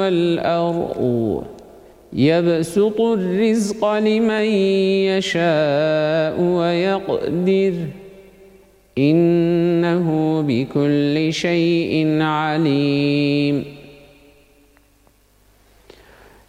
والأرض يبسط الرزق لمن يشاء ويقدر إنه بكل شيء عليم.